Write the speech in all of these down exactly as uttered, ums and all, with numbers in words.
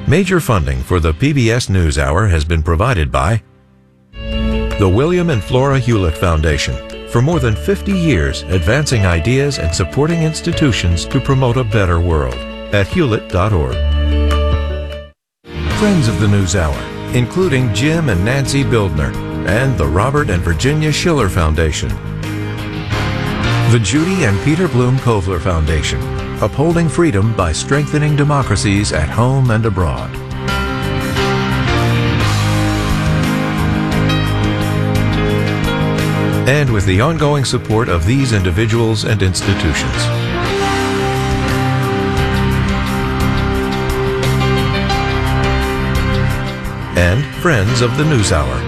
Major funding for the P B S NewsHour has been provided by the William and Flora Hewlett Foundation, for more than fifty years advancing ideas and supporting institutions to promote a better world, at hewlett dot org. Friends of the NewsHour, including Jim and Nancy Bildner, and the Robert and Virginia Schiller Foundation. The Judy and Peter Bloom Kovler Foundation, upholding freedom by strengthening democracies at home and abroad. And with the ongoing support of these individuals and institutions. And friends of the NewsHour.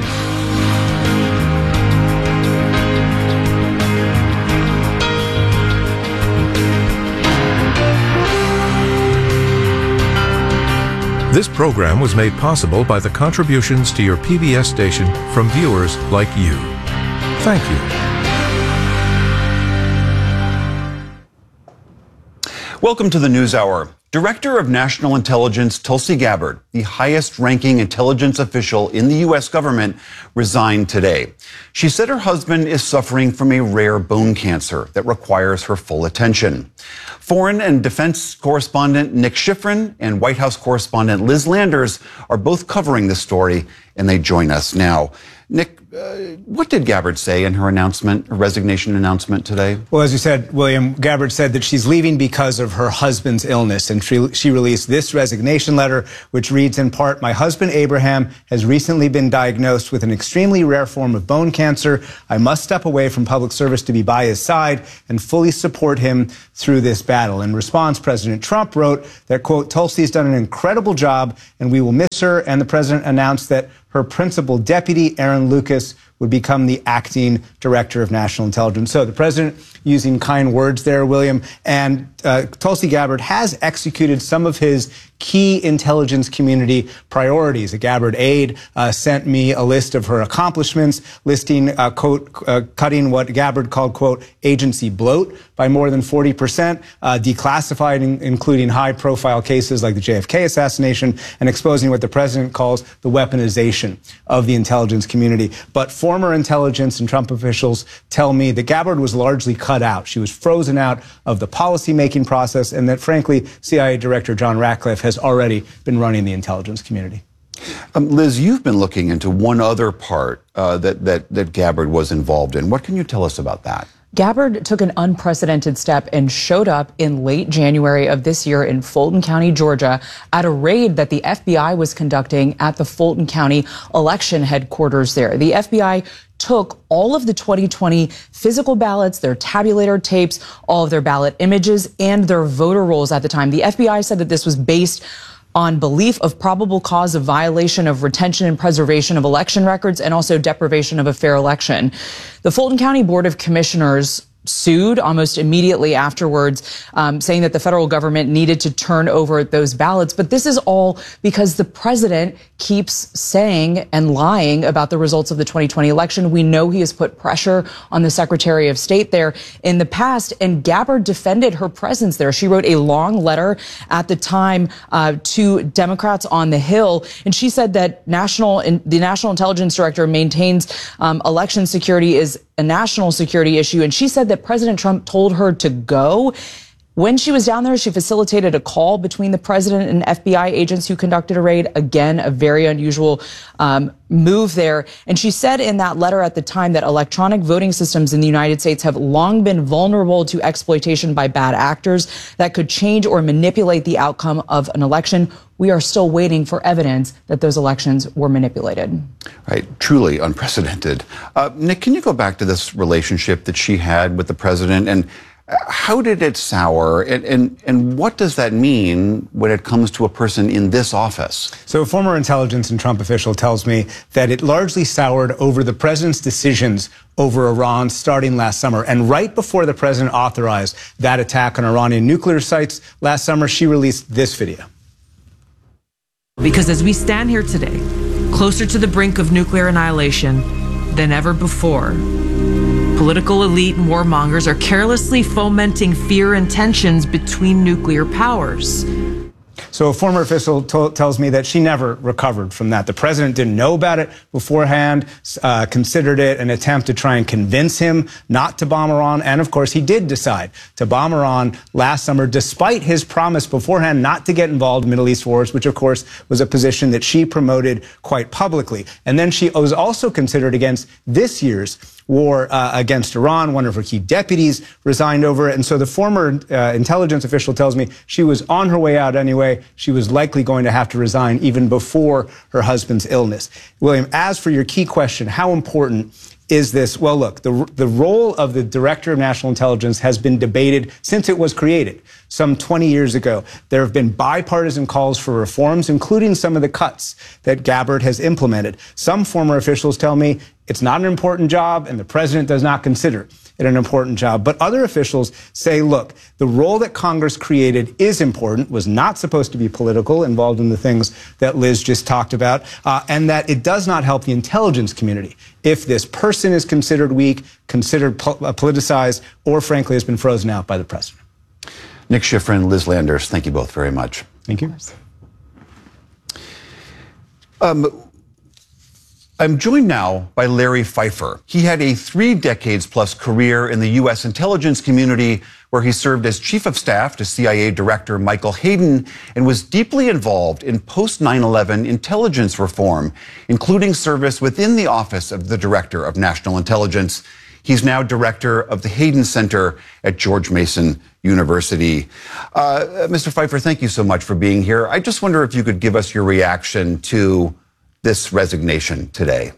This program was made possible by the contributions to your P B S station from viewers like you. Thank you. Welcome to the NewsHour. Director of National Intelligence Tulsi Gabbard, the highest-ranking intelligence official in the U S government, resigned today. She said her husband is suffering from a rare bone cancer that requires her full attention. Foreign and Defense correspondent Nick Schifrin and White House correspondent Liz Landers are both covering this story, and they join us now. Nick, uh, what did Gabbard say in her announcement, her resignation announcement today? Well, as you said, William, Gabbard said that she's leaving because of her husband's illness, and she, she released this resignation letter, which reads in part, "My husband Abraham has recently been diagnosed with an extremely rare form of bone cancer. I must step away from public service to be by his side and fully support him through this battle." In response, President Trump wrote that, quote, "Tulsi's done an incredible job and we will miss her," and the president announced that her principal deputy, Aaron Lucas, would become the acting director of national intelligence. So the president using kind words there, William, and uh, Tulsi Gabbard has executed some of his key intelligence community priorities. A Gabbard aide uh, sent me a list of her accomplishments, listing, uh, quote, uh, cutting what Gabbard called, quote, agency bloat by more than forty percent, uh, declassifying, including high-profile cases like the J F K assassination, and exposing what the president calls the weaponization of the intelligence community. But former intelligence and Trump officials tell me that Gabbard was largely cut out. She was frozen out of the policymaking process, and that, frankly, C I A Director John Ratcliffe has already been running the intelligence community. Um, Liz, you've been looking into one other part uh, that, that, that Gabbard was involved in. What can you tell us about that? Gabbard took an unprecedented step and showed up in late January of this year in Fulton County, Georgia, at a raid that the F B I was conducting at the Fulton County election headquarters there. The F B I took all of the twenty twenty physical ballots, their tabulator tapes, all of their ballot images, and their voter rolls at the time. The F B I said that this was based on belief of probable cause of violation of retention and preservation of election records and also deprivation of a fair election. The Fulton County Board of Commissioners sued almost immediately afterwards, um, saying that the federal government needed to turn over those ballots. But this is all because the president keeps saying and lying about the results of the twenty twenty election. We know he has put pressure on the Secretary of State there in the past, and Gabbard defended her presence there. She wrote a long letter at the time uh, to Democrats on the Hill, and she said that national in, the National Intelligence Director maintains um, election security is a national security issue, and she said that President Trump told her to go. When she was down there, she facilitated a call between the president and F B I agents who conducted a raid. Again, a very unusual um, move there. And she said in that letter at the time that electronic voting systems in the United States have long been vulnerable to exploitation by bad actors that could change or manipulate the outcome of an election. We are still waiting for evidence that those elections were manipulated. Right, truly unprecedented. Uh, Nick, can you go back to this relationship that she had with the president, and how did it sour, and, and, and what does that mean when it comes to a person in this office? So a former intelligence and Trump official tells me that it largely soured over the president's decisions over Iran starting last summer. And right before the president authorized that attack on Iranian nuclear sites last summer, she released this video. Because as we stand here today, closer to the brink of nuclear annihilation than ever before, political elite and warmongers are carelessly fomenting fear and tensions between nuclear powers. So a former official to- tells me that she never recovered from that. The president didn't know about it beforehand, uh, considered it an attempt to try and convince him not to bomb Iran. And of course, he did decide to bomb Iran last summer, despite his promise beforehand not to get involved in Middle East wars, which of course was a position that she promoted quite publicly. And then she was also considered against this year's war uh, against Iran. One of her key deputies resigned over it. And so the former uh, intelligence official tells me she was on her way out anyway. She was likely going to have to resign even before her husband's illness. William, as for your key question, how important is this? Well, look, the, the role of the Director of National Intelligence has been debated since it was created some twenty years ago. There have been bipartisan calls for reforms, including some of the cuts that Gabbard has implemented. Some former officials tell me it's not an important job and the president does not consider it an important job. But other officials say, look, the role that Congress created is important, was not supposed to be political, involved in the things that Liz just talked about, uh, and that it does not help the intelligence community if this person is considered weak, considered po- politicized, or frankly has been frozen out by the president. Nick Schifrin, Liz Landers, thank you both very much. Thank you. Um, I'm joined now by Larry Pfeiffer. He had a three decades plus career in the U S intelligence community, where he served as chief of staff to C I A Director Michael Hayden and was deeply involved in post nine eleven intelligence reform, including service within the Office of the Director of National Intelligence. He's now director of the Hayden Center at George Mason University. Uh, Mister Pfeiffer, thank you so much for being here. I just wonder if you could give us your reaction to this resignation today.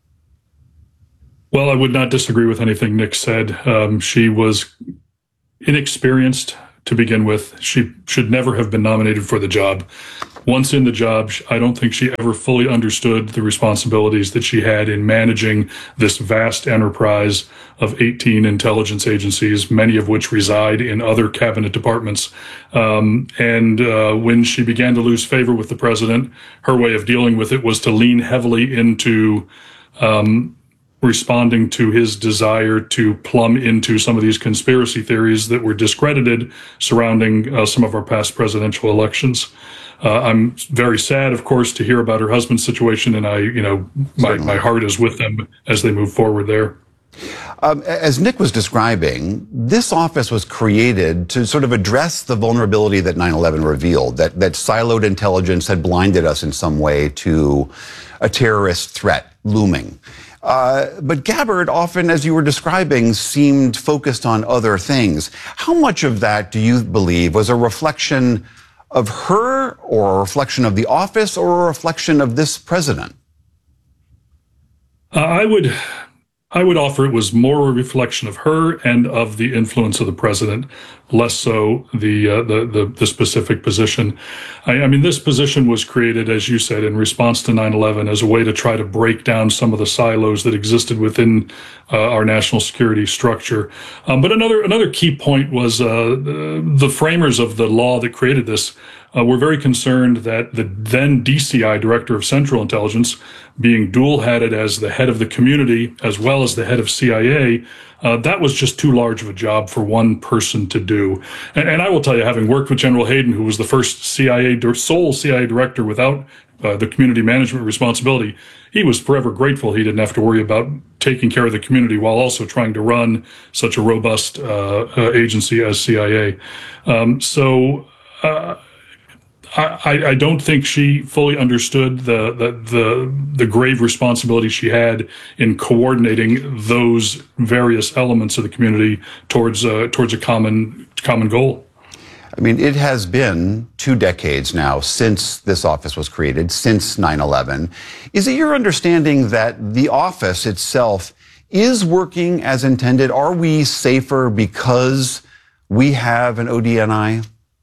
Well, I would not disagree with anything Nick said. Um, she was inexperienced to begin with. She should never have been nominated for the job. Once in the job, I don't think she ever fully understood the responsibilities that she had in managing this vast enterprise of eighteen intelligence agencies, many of which reside in other cabinet departments. Um, and uh, when she began to lose favor with the president, her way of dealing with it was to lean heavily into um, responding to his desire to plumb into some of these conspiracy theories that were discredited surrounding uh, some of our past presidential elections. Uh, I'm very sad, of course, to hear about her husband's situation, and I, you know, my, my heart is with them as they move forward there. Um, as Nick was describing, this office was created to sort of address the vulnerability that nine eleven revealed, that, that siloed intelligence had blinded us in some way to a terrorist threat looming. Uh, but Gabbard often, as you were describing, seemed focused on other things. How much of that do you believe was a reflection of her, or a reflection of the office, or a reflection of this president? Uh, I would, I would offer it was more a reflection of her and of the influence of the president, less so the uh, the, the the specific position. I, I mean, this position was created, as you said, in response to nine eleven as a way to try to break down some of the silos that existed within uh, our national security structure. Um, but another another key point was uh, the, the framers of the law that created this Uh, we're very concerned that the then D C I, Director of Central Intelligence, being dual-headed as the head of the community as well as the head of C I A, uh, that was just too large of a job for one person to do. And, and I will tell you, having worked with General Hayden, who was the first C I A, sole C I A director without uh, the community management responsibility, he was forever grateful he didn't have to worry about taking care of the community while also trying to run such a robust uh, uh, agency as C I A. Um, so, uh, I, I don't think she fully understood the, the the the grave responsibility she had in coordinating those various elements of the community towards uh, towards a common common goal. I mean, it has been two decades now since this office was created, since nine eleven. Is it your understanding that the office itself is working as intended? Are we safer because we have an O D N I?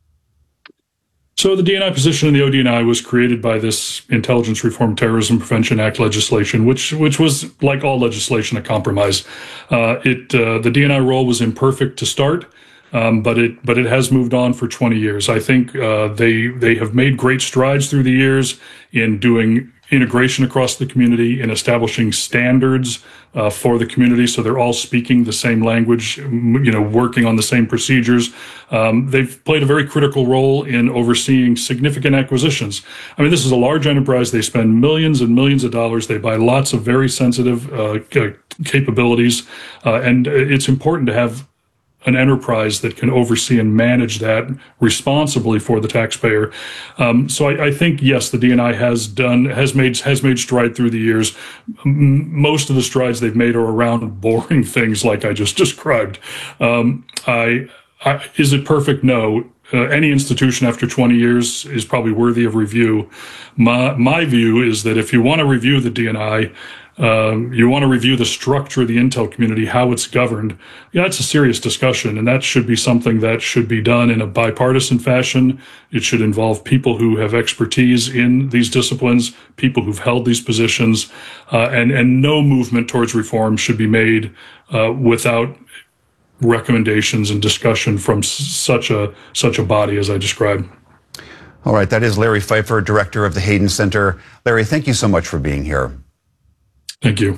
So the D N I position in the O D N I was created by this Intelligence Reform Terrorism Prevention Act legislation, which which was, like all legislation, a compromise. Uh, it uh, the D N I role was imperfect to start, um, but it but it has moved on for twenty years. I think uh, they they have made great strides through the years in doing integration across the community, in establishing standards uh, for the community so they're all speaking the same language, you know, working on the same procedures. Um, they've played a very critical role in overseeing significant acquisitions. I mean, this is a large enterprise. They spend millions and millions of dollars. They buy lots of very sensitive uh, capabilities, uh, and it's important to have an enterprise that can oversee and manage that responsibly for the taxpayer. Um, so I, I think, yes, the D N I has done, has made, has made stride through the years. M- most of the strides they've made are around boring things like I just described. Um, I, I, is it perfect? No. Uh, any institution after twenty years is probably worthy of review. My, my view is that if you want to review the D N I, Um, you want to review the structure of the intel community, how it's governed. Yeah, it's a serious discussion, and that should be something that should be done in a bipartisan fashion. It should involve people who have expertise in these disciplines, people who've held these positions, uh, and, and no movement towards reform should be made uh, without recommendations and discussion from s- such a such a body as I described. All right, that is Larry Pfeiffer, director of the Hayden Center. Larry, thank you so much for being here. Thank you.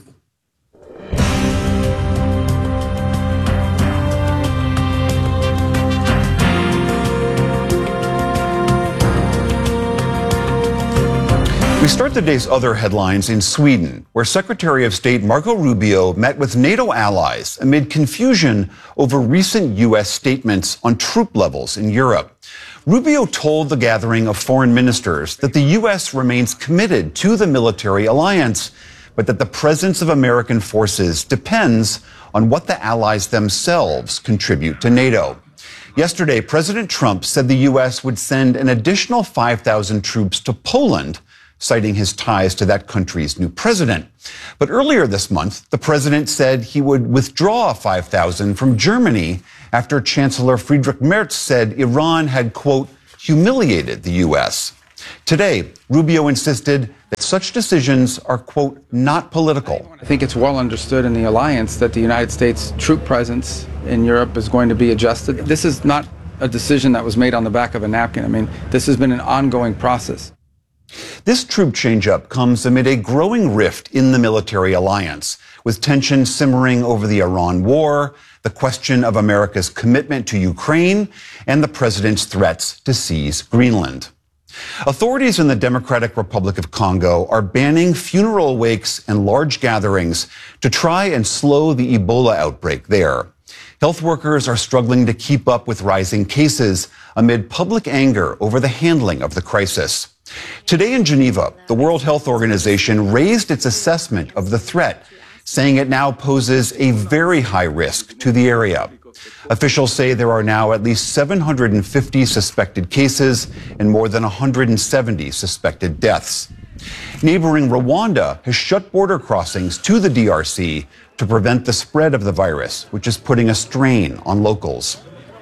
We start the day's other headlines in Sweden, where Secretary of State Marco Rubio met with NATO allies amid confusion over recent U S statements on troop levels in Europe. Rubio told the gathering of foreign ministers that the U S remains committed to the military alliance, but that the presence of American forces depends on what the allies themselves contribute to NATO. Yesterday, President Trump said the U S would send an additional five thousand troops to Poland, citing his ties to that country's new president. But earlier this month, the president said he would withdraw five thousand from Germany after Chancellor Friedrich Merz said Iran had, quote, humiliated the U S. Today, Rubio insisted that such decisions are, quote, not political. I think it's well understood in the alliance that the United States troop presence in Europe is going to be adjusted. This is not a decision that was made on the back of a napkin. I mean, this has been an ongoing process. This troop change-up comes amid a growing rift in the military alliance, with tensions simmering over the Iran war, the question of America's commitment to Ukraine, and the president's threats to seize Greenland. Authorities in the Democratic Republic of Congo are banning funeral wakes and large gatherings to try and slow the Ebola outbreak there. Health workers are struggling to keep up with rising cases amid public anger over the handling of the crisis. Today in Geneva, the World Health Organization raised its assessment of the threat, saying it now poses a very high risk to the area. Officials say there are now at least seven hundred fifty suspected cases and more than one hundred seventy suspected deaths. Neighboring Rwanda has shut border crossings to the D R C to prevent the spread of the virus, which is putting a strain on locals.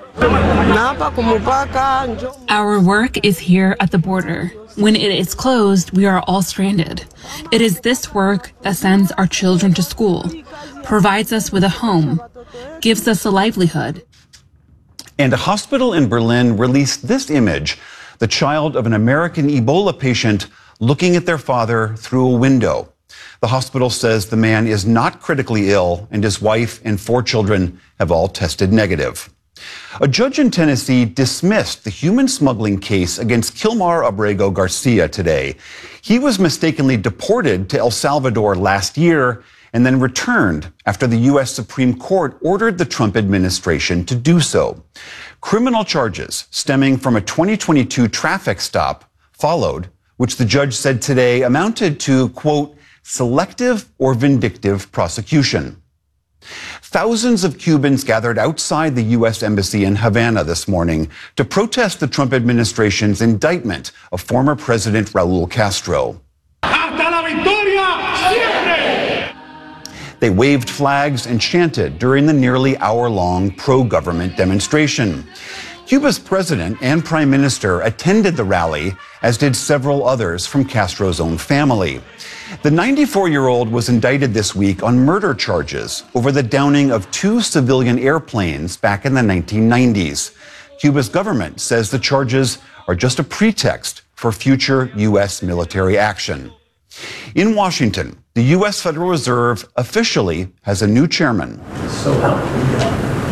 Our work is here at the border. When it is closed, we are all stranded. It is this work that sends our children to school, provides us with a home, gives us a livelihood. And a hospital in Berlin released this image, the child of an American Ebola patient looking at their father through a window. The hospital says the man is not critically ill, and his wife and four children have all tested negative. A judge in Tennessee dismissed the human smuggling case against Kilmar Abrego Garcia today. He was mistakenly deported to El Salvador last year and then returned after the U S Supreme Court ordered the Trump administration to do so. Criminal charges stemming from a twenty twenty-two traffic stop followed, which the judge said today amounted to, quote, selective or vindictive prosecution. Thousands of Cubans gathered outside the U S Embassy in Havana this morning to protest the Trump administration's indictment of former President Raul Castro. Hasta la victoria siempre! They waved flags and chanted during the nearly hour-long pro-government demonstration. Cuba's president and prime minister attended the rally, as did several others from Castro's own family. The ninety-four-year-old was indicted this week on murder charges over the downing of two civilian airplanes back in the nineteen nineties. Cuba's government says the charges are just a pretext for future U S military action. In Washington, the U S Federal Reserve officially has a new chairman. So helpful.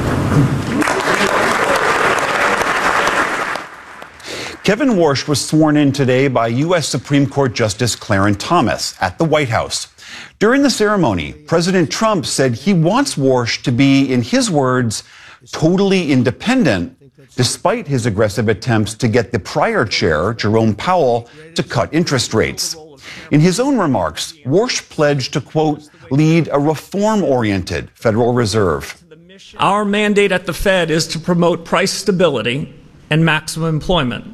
Kevin Warsh was sworn in today by U S Supreme Court Justice Clarence Thomas at the White House. During the ceremony, President Trump said he wants Warsh to be, in his words, totally independent, despite his aggressive attempts to get the prior chair, Jerome Powell, to cut interest rates. In his own remarks, Warsh pledged to, quote, lead a reform-oriented Federal Reserve. Our mandate at the Fed is to promote price stability and maximum employment.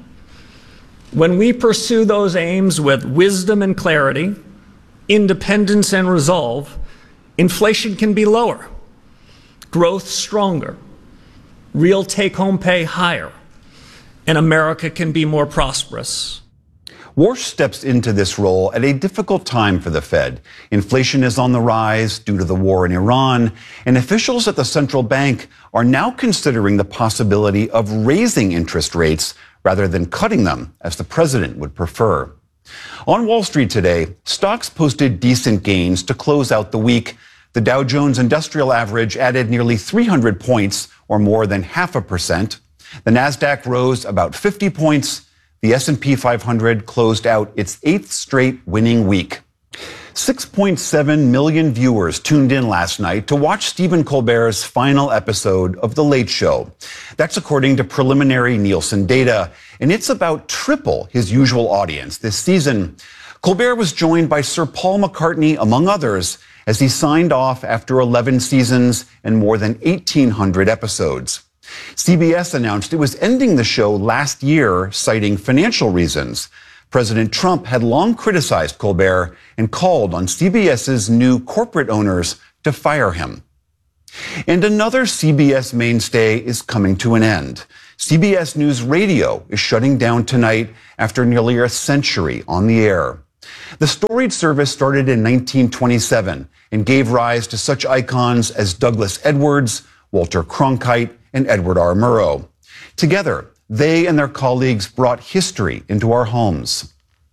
When we pursue those aims with wisdom and clarity, independence and resolve, inflation can be lower, growth stronger, real take-home pay higher, and America can be more prosperous. Warsh steps into this role at a difficult time for the Fed. Inflation is on the rise due to the war in Iran, and officials at the central bank are now considering the possibility of raising interest rates rather than cutting them, as the president would prefer. On Wall Street today, stocks posted decent gains to close out the week. The Dow Jones Industrial Average added nearly three hundred points, or more than half a percent. The Nasdaq rose about fifty points. The S and P five hundred closed out its eighth straight winning week. six point seven million viewers tuned in last night to watch Stephen Colbert's final episode of The Late Show. That's according to preliminary Nielsen data, and it's about triple his usual audience this season. Colbert was joined by Sir Paul McCartney, among others, as he signed off after eleven seasons and more than eighteen hundred episodes. C B S announced it was ending the show last year, citing financial reasons. President Trump had long criticized Colbert and called on CBS's new corporate owners to fire him. And another C B S mainstay is coming to an end. C B S News Radio is shutting down tonight after nearly a century on the air. The storied service started in nineteen twenty-seven and gave rise to such icons as Douglas Edwards, Walter Cronkite, and Edward R. Murrow. Together, they and their colleagues brought history into our homes.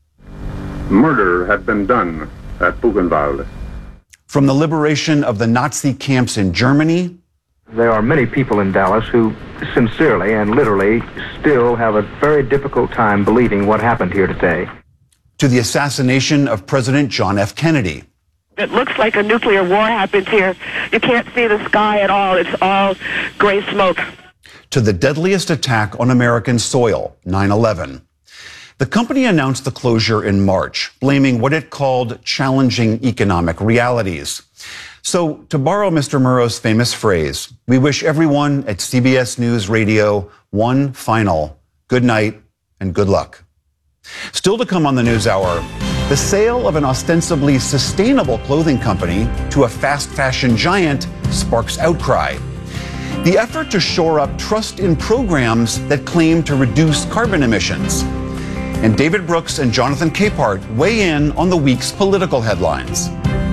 Murder had been done at Buchenwald. From the liberation of the Nazi camps in Germany. There are many people in Dallas who sincerely and literally still have a very difficult time believing what happened here today. To the assassination of President John F. Kennedy. It looks like a nuclear war happened here. You can't see the sky at all. It's all gray smoke. To the deadliest attack on American soil, nine eleven. The company announced the closure in March, blaming what it called challenging economic realities. So, to borrow Mister Murrow's famous phrase, we wish everyone at C B S News Radio one final good night and good luck. Still to come on the NewsHour, the sale of an ostensibly sustainable clothing company to a fast fashion giant sparks outcry. The effort to shore up trust in programs that claim to reduce carbon emissions. And David Brooks and Jonathan Capehart weigh in on the week's political headlines.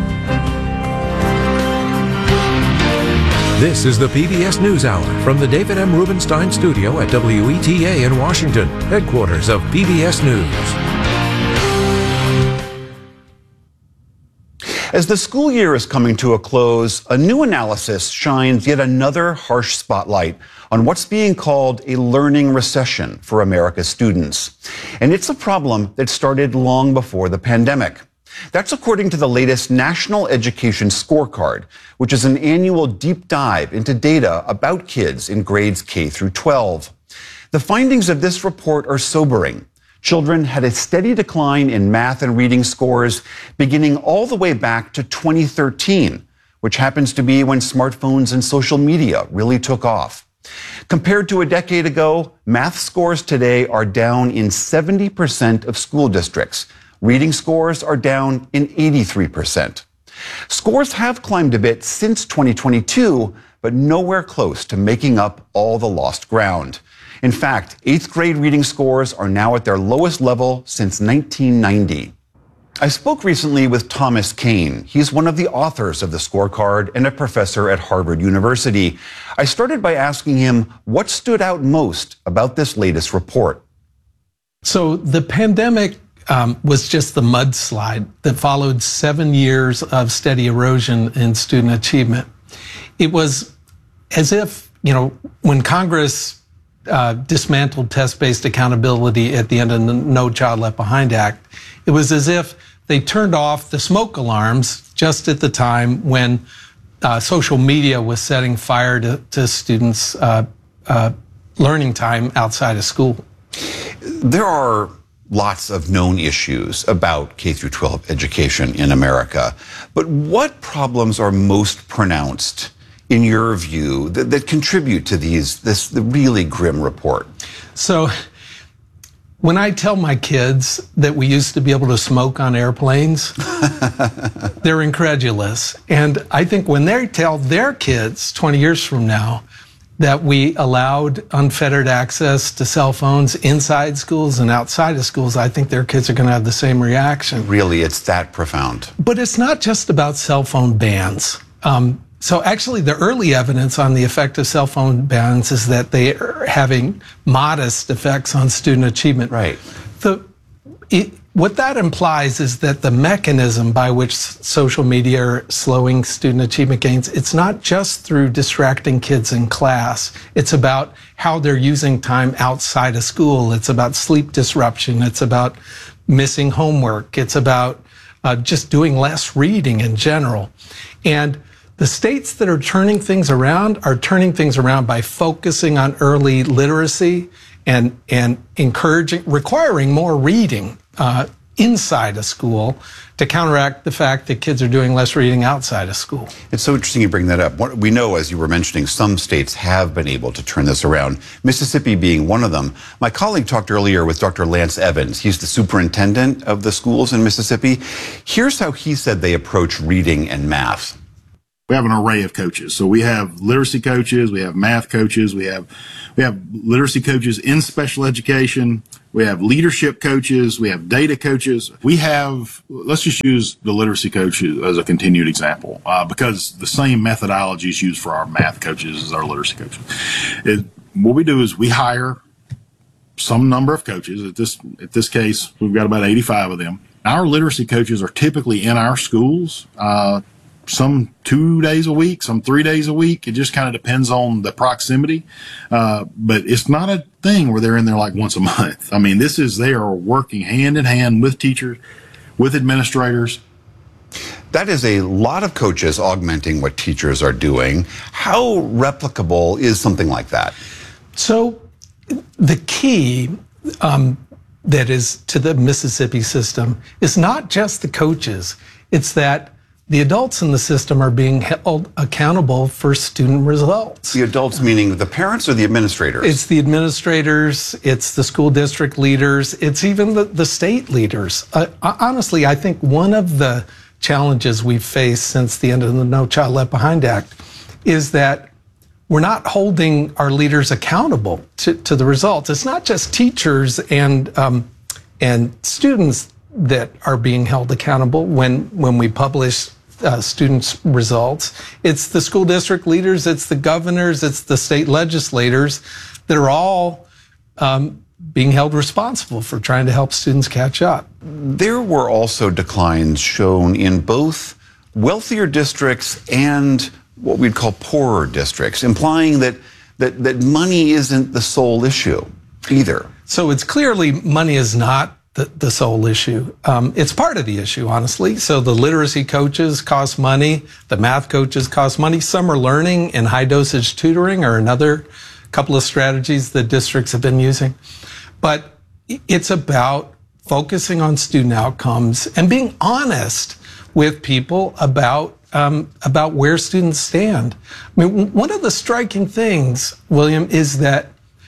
This is the P B S NewsHour from the David M. Rubenstein Studio at W E T A in Washington, headquarters of P B S News. As the school year is coming to a close, a new analysis shines yet another harsh spotlight on what's being called a learning recession for America's students. And it's a problem that started long before the pandemic. That's according to the latest National Education Scorecard, which is an annual deep dive into data about kids in grades K through twelve. The findings of this report are sobering. Children had a steady decline in math and reading scores beginning all the way back to twenty thirteen, which happens to be when smartphones and social media really took off. Compared to a decade ago, math scores today are down in seventy percent of school districts. Reading scores are down in eighty-three percent. Scores have climbed a bit since twenty twenty-two, but nowhere close to making up all the lost ground. In fact, eighth grade reading scores are now at their lowest level since nineteen ninety. I spoke recently with Thomas Kane. He's one of the authors of the scorecard and a professor at Harvard University. I started by asking him what stood out most about this latest report. So the pandemic um, was just the mudslide that followed seven years of steady erosion in student achievement. It was as if, you know, when Congress uh, dismantled test-based accountability at the end of the No Child Left Behind Act, it was as if they turned off the smoke alarms just at the time when uh, social media was setting fire to, to students' uh, uh, learning time outside of school. There are lots of known issues about K through twelve education in America, but what problems are most pronounced in your view that, that contribute to these this the really grim report? So when I tell my kids that we used to be able to smoke on airplanes, they're incredulous. And I think when they tell their kids twenty years from now that we allowed unfettered access to cell phones inside schools and outside of schools, I think their kids are going to have the same reaction. Really, it's that profound. But it's not just about cell phone bans. Um, so actually, the early evidence on the effect of cell phone bans is that they are having modest effects on student achievement. Right. The, it, what that implies is that the mechanism by which social media are slowing student achievement gains, it's not just through distracting kids in class. It's about how they're using time outside of school. It's about sleep disruption. It's about missing homework. It's about uh, just doing less reading in general. And the states that are turning things around are turning things around by focusing on early literacy and, and encouraging, requiring more reading uh, inside of school to counteract the fact that kids are doing less reading outside of school. It's so interesting you bring that up. What we know, as you were mentioning, some states have been able to turn this around, Mississippi being one of them. My colleague talked earlier with Doctor Lance Evans. He's the superintendent of the schools in Mississippi. Here's how he said they approach reading and math. We have an array of coaches. So we have literacy coaches, we have math coaches, we have we have literacy coaches in special education, we have leadership coaches, we have data coaches. We have, let's just use the literacy coaches as a continued example, uh, because the same methodology is used for our math coaches as our literacy coaches. It, what we do is we hire some number of coaches. At this, at this case, we've got about eighty-five of them. Our literacy coaches are typically in our schools, uh, some two days a week, some three days a week. It just kind of depends on the proximity. Uh, but it's not a thing where they're in there like once a month. I mean, this is, they are working hand in hand with teachers, with administrators. That is a lot of coaches augmenting what teachers are doing. How replicable is something like that? So the key um, that is to the Mississippi system is not just the coaches. It's that the adults in the system are being held accountable for student results. The adults meaning the parents or the administrators? It's the administrators, it's the school district leaders, it's even the, the state leaders. Uh, honestly, I think one of the challenges we've faced since the end of the No Child Left Behind Act is that we're not holding our leaders accountable to, to the results. It's not just teachers and um, and students that are being held accountable when, when we publish Uh, students' results. It's the school district leaders, it's the governors, it's the state legislators that are all um, being held responsible for trying to help students catch up. There were also declines shown in both wealthier districts and what we'd call poorer districts, implying that, that, that money isn't the sole issue either. So it's clearly money is not The, the sole issue. Um, it's part of the issue, honestly. So the literacy coaches cost money, the math coaches cost money. Summer learning and high dosage tutoring are another couple of strategies that districts have been using. But it's about focusing on student outcomes and being honest with people about um, about where students stand. I mean, one of the striking things, William, is that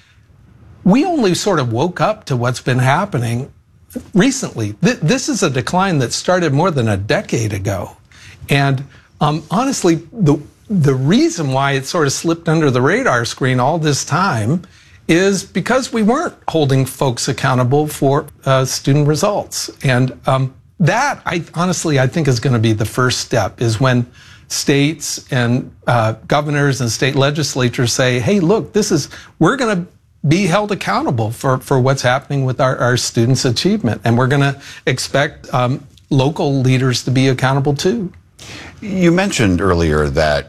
we only sort of woke up to what's been happening recently. Th this is a decline that started more than a decade ago. And um, honestly, the, the reason why it sort of slipped under the radar screen all this time is because we weren't holding folks accountable for uh, student results. And um, that, I honestly, I think is going to be the first step, is when states and uh, governors and state legislatures say, hey, look, this is, we're going to be held accountable for, for what's happening with our, our students' achievement. And we're going to expect um, local leaders to be accountable too. You mentioned earlier that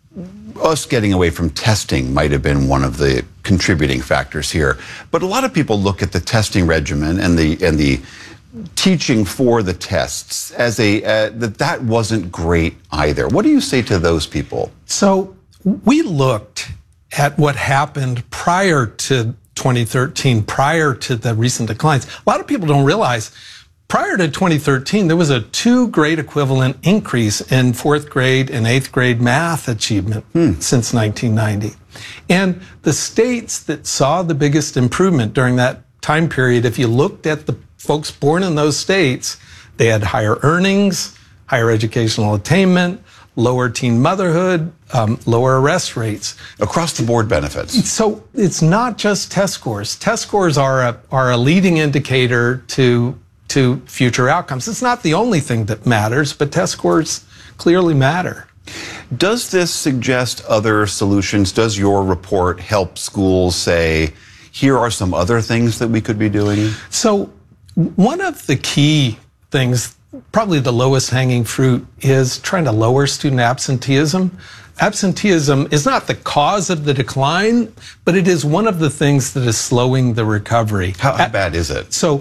us getting away from testing might have been one of the contributing factors here. But a lot of people look at the testing regimen and the and the teaching for the tests as a uh, that that wasn't great either. What do you say to those people? So we looked at what happened prior to twenty thirteen, prior to the recent declines. A lot of people don't realize prior to twenty thirteen, there was a two grade equivalent increase in fourth grade and eighth grade math achievement hmm. since nineteen ninety. And the states that saw the biggest improvement during that time period, if you looked at the folks born in those states, they had higher earnings, higher educational attainment, lower teen motherhood, um, lower arrest rates. Across the board benefits. So it's not just test scores. Test scores are a, are a leading indicator to, to future outcomes. It's not the only thing that matters, but test scores clearly matter. Does this suggest other solutions? Does your report help schools say, here are some other things that we could be doing? So one of the key things, probably the lowest hanging fruit, is trying to lower student absenteeism. Absenteeism is not the cause of the decline, but it is one of the things that is slowing the recovery. How, how bad is it? So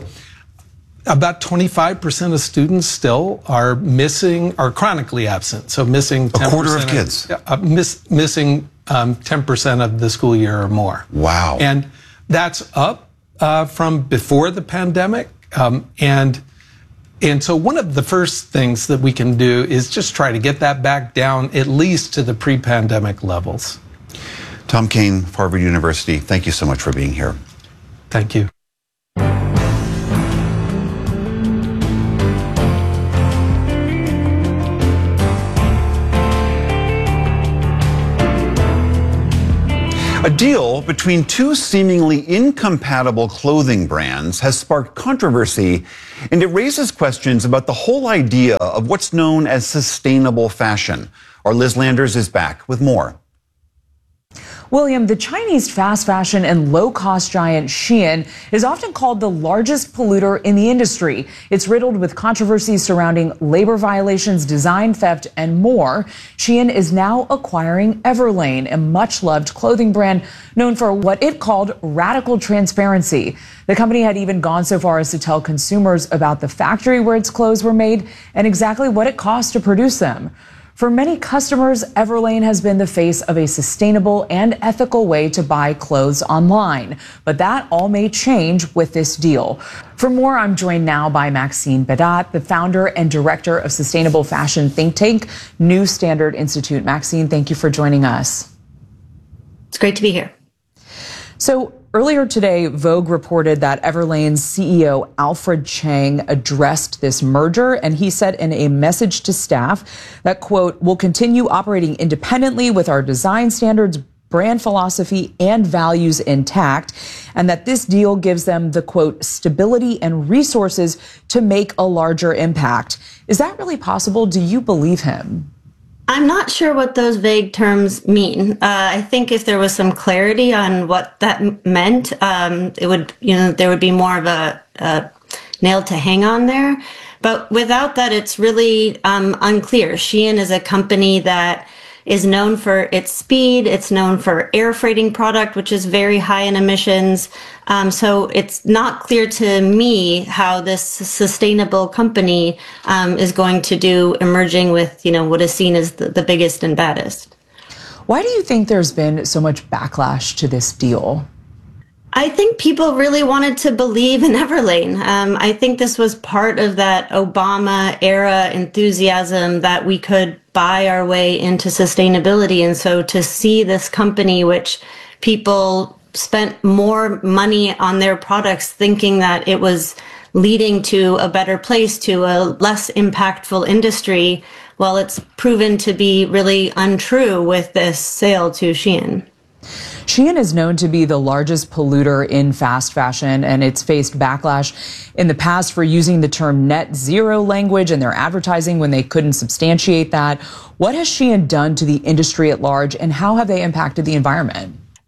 about twenty-five percent of students still are missing, are chronically absent. So missing ten percent. A quarter of kids? Uh, miss, missing um, ten percent of the school year or more. Wow. And that's up uh, from before the pandemic. Um, and And so one of the first things that we can do is just try to get that back down at least to the pre-pandemic levels. Tom Kean, Harvard University, thank you so much for being here. Thank you. A deal between two seemingly incompatible clothing brands has sparked controversy, and it raises questions about the whole idea of what's known as sustainable fashion. Our Liz Landers is back with more. William, the Chinese fast fashion and low-cost giant Shein is often called the largest polluter in the industry. It's riddled with controversies surrounding labor violations, design theft, and more. Shein is now acquiring Everlane, a much-loved clothing brand known for what it called radical transparency. The company had even gone so far as to tell consumers about the factory where its clothes were made and exactly what it cost to produce them. For many customers, Everlane has been the face of a sustainable and ethical way to buy clothes online. But that all may change with this deal. For more, I'm joined now by Maxine Bedat, the founder and director of sustainable fashion think tank, New Standard Institute. Maxine, thank you for joining us. It's great to be here. So earlier today, Vogue reported that Everlane's C E O Alfred Chang addressed this merger, and he said in a message to staff that, quote, "We'll continue operating independently with our design standards, brand philosophy, and values intact, and that this deal gives them the, quote, stability and resources to make a larger impact." Is that really possible? Do you believe him? I'm not sure what those vague terms mean. Uh, I think if there was some clarity on what that m- meant, um, it would, you know, there would be more of a, a nail to hang on there. But without that, it's really um, unclear. Shein is a company that is known for its speed. It's known for air freighting product, which is very high in emissions. Um, so it's not clear to me how this sustainable company um, is going to do emerging with, you know, what is seen as the, the biggest and baddest. Why do you think there's been so much backlash to this deal? I think people really wanted to believe in Everlane. Um, I think this was part of that Obama era enthusiasm that we could buy our way into sustainability. And so to see this company, which people spent more money on their products thinking that it was leading to a better place, to a less impactful industry, well, it's proven to be really untrue with this sale to Shein. Shein is known to be the largest polluter in fast fashion, and it's faced backlash in the past for using the term net zero language in their advertising when they couldn't substantiate that. What has Shein done to the industry at large, and how have they impacted the environment?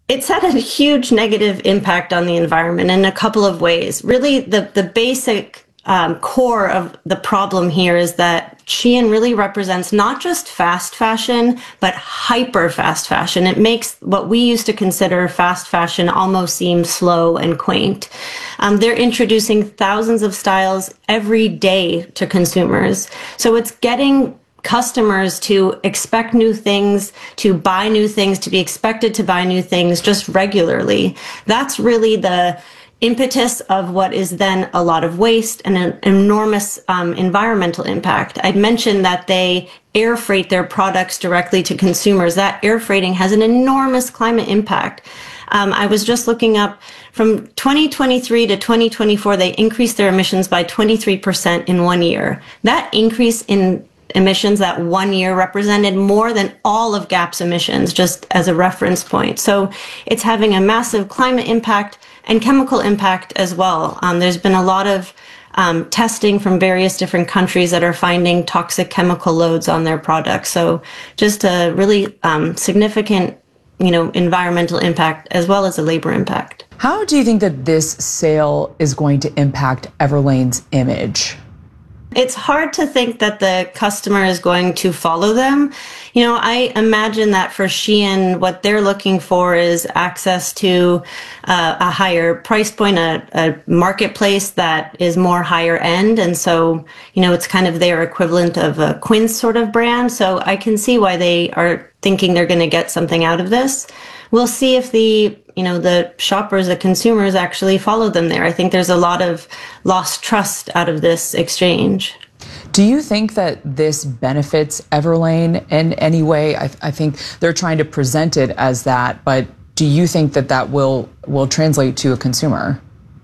It's had a huge negative impact on the environment in a couple of ways. Really, the, the basic um, core of the problem here is that Shein really represents not just fast fashion, but hyper fast fashion. It makes what we used to consider fast fashion almost seem slow and quaint. Um, they're introducing thousands of styles every day to consumers. So it's getting customers to expect new things, to buy new things, to be expected to buy new things just regularly. That's really the impetus of what is then a lot of waste and an enormous um, environmental impact. I'd mentioned that they air freight their products directly to consumers. That air freighting has an enormous climate impact. Um, I was just looking up from twenty twenty-three to twenty twenty-four, they increased their emissions by twenty-three percent in one year. That increase in emissions that one year represented more than all of Gap's emissions, just as a reference point. So it's having a massive climate impact and chemical impact as well. Um, there's been a lot of um, testing from various different countries that are finding toxic chemical loads on their products. So just a really um, significant, you know, environmental impact as well as a labor impact. How do you think that this sale is going to impact Everlane's image? It's hard to think that the customer is going to follow them. You know, I imagine that for Shein, what they're looking for is access to uh, a higher price point, a, a marketplace that is more higher end. And so, you know, it's kind of their equivalent of a Quince sort of brand. So I can see why they are thinking they're going to get something out of this. We'll see if the, you know, the shoppers, the consumers actually follow them there. I think there's a lot of lost trust out of this exchange. Do you think that this benefits Everlane in any way? I, I think they're trying to present it as that, but do you think that that will will translate to a consumer?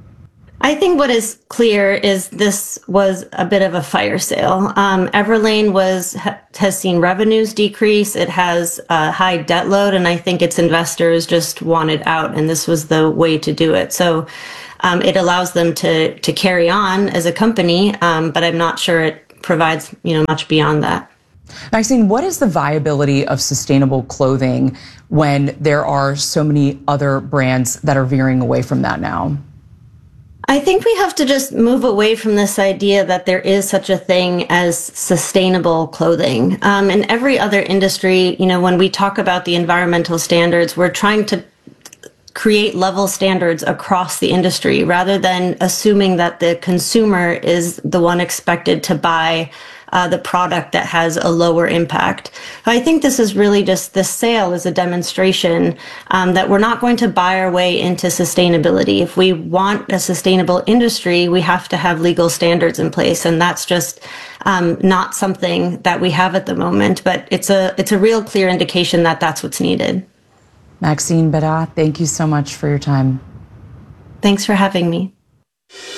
I think what is clear is this was a bit of a fire sale. Um, Everlane was ha, has seen revenues decrease. It has a high debt load, and I think its investors just wanted out, and this was the way to do it. So um, it allows them to to carry on as a company, um, but I'm not sure it provides, you know, much beyond that. Maxine, what is the viability of sustainable clothing when there are so many other brands that are veering away from that now? I think we have to just move away from this idea that there is such a thing as sustainable clothing. Um, in every other industry, you know, when we talk about the environmental standards, we're trying to create level standards across the industry rather than assuming that the consumer is the one expected to buy Uh, the product that has a lower impact. I think this is really just, this sale is a demonstration um, that we're not going to buy our way into sustainability. If we want a sustainable industry, we have to have legal standards in place, and that's just um, not something that we have at the moment. But it's a it's a real clear indication that that's what's needed. Maxine Bédat, thank you so much for your time. Thanks for having me.